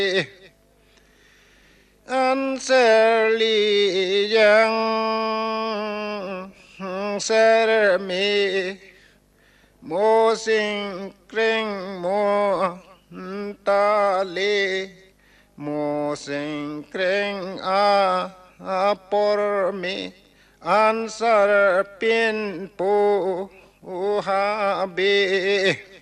an ser li yang ser mi mo sing kreng mo ta le mo sing kreng a por mi an sar pin pu ha be